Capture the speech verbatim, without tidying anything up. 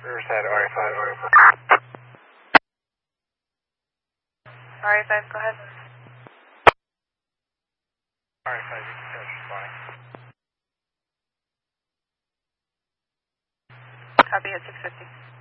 Riverside, R A five. R A five, go ahead. R A five, you can finish responding. Copy at six fifty.